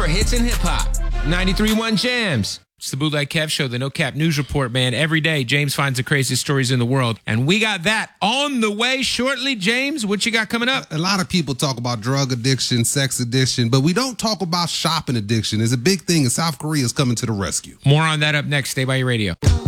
for hits and hip hop. 93.1 Jams. It's the Bootleg Kev Show, the No Cap News Report, man. Every day, James finds the craziest stories in the world. And we got that on the way shortly. James, what you got coming up? A lot of people talk about drug addiction, sex addiction, but we don't talk about shopping addiction. It's a big thing, and South Korea is coming to the rescue. More on that up next. Stay by your radio.